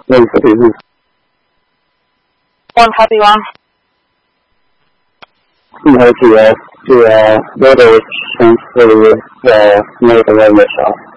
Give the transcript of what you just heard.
One copy, one. No, to order transfer medical readiness off.